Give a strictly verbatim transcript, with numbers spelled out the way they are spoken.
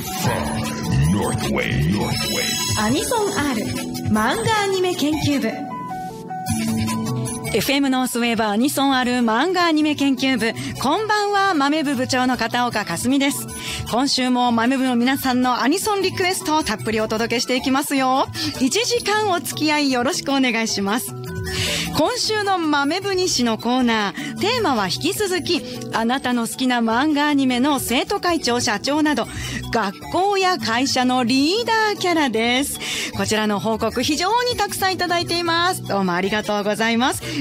アニソン アール 漫画アニメ研究部。 エフエム ノースウェーバーアニソン アール 漫画アニメ研究部、こんばんは、豆部部長の片岡かすみです。今週も豆部の皆さんのアニソンリクエストをたっぷりお届けしていきますよ。いちじかんお付き合いよろしくお願いします。今週の豆部西のコーナー、テーマは引き続き、あなたの好きな漫画アニメの生徒会長、社長など、学校や会社のリーダーキャラです。こちらの報告非常にたくさんいただいています。どうもありがとうございます。